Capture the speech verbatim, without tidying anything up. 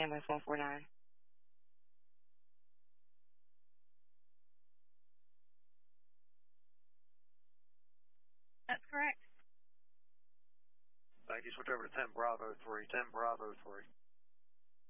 ambulance one four nine. That's correct. Thank you. Switch over to ten Bravo three. ten Bravo three.